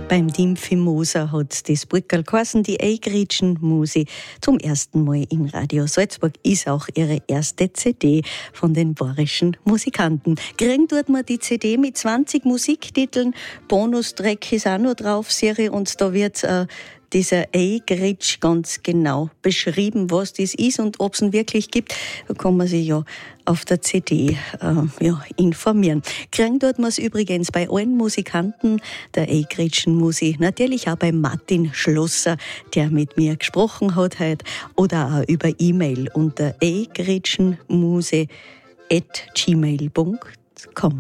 Beim Dimpfimoser hat das Brückerl geheißen, die Eigritschen Musi. Zum ersten Mal in Radio Salzburg ist auch ihre erste CD von den bayerischen Musikanten. Kriegen tut man die CD mit 20 Musiktiteln. Bonustrack ist auch noch drauf, Serie, und da wird dieser Eigritsch ganz genau beschrieben, was das ist und ob es ihn wirklich gibt. Da kann man sich ja auf der CD informieren. Kriegen tut man es übrigens bei allen Musikanten der Eigritschen Musi, natürlich auch bei Martin Schlosser, der mit mir gesprochen hat heute, oder auch über E-Mail unter eigritschenmuse@gmail.com.